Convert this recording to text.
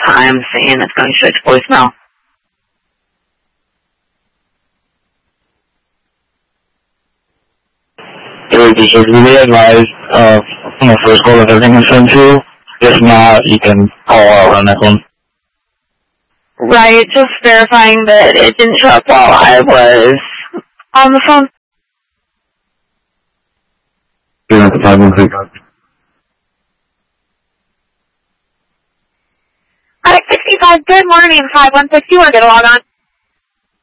time saying it's going straight to voicemail. Just really advised from the first call that everything was sent to. If not, you can call out on that one. Right, just verifying that it didn't show up while I was on the phone. Hi, 65, good morning, 5160, we're going to log on.